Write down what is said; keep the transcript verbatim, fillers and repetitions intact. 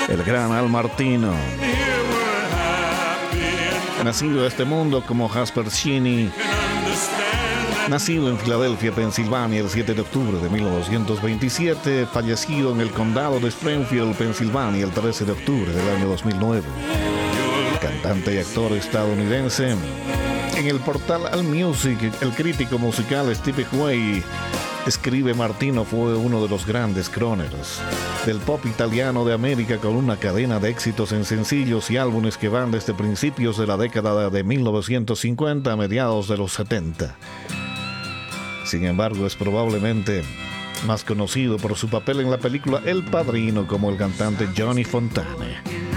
el gran Al Martino. Nacido a este mundo como Jasper Cheney, nacido en Filadelfia, Pensilvania, el siete de octubre de mil novecientos veintisiete, fallecido en el condado de Springfield, Pensilvania, el trece de octubre del año dos mil nueve. Cantante y actor estadounidense. En el portal AllMusic, el crítico musical Steve Way escribe: Martino fue uno de los grandes crooners del pop italiano de América, con una cadena de éxitos en sencillos y álbumes que van desde principios de la década de mil novecientos cincuenta a mediados de los setenta. Sin embargo, es probablemente más conocido por su papel en la película El Padrino como el cantante Johnny Fontane.